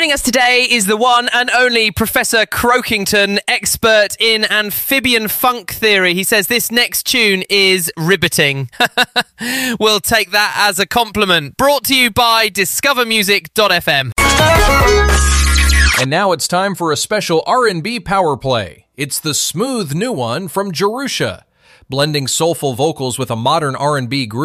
Joining us today is the one and only Professor Croakington, expert in amphibian funk theory. He says this next tune is riveting. We'll take that as a compliment. Brought to you by discovermusic.fm. And now it's time for a special R&B power play. It's the smooth new one from Jerusha, blending soulful vocals with a modern R&B groove.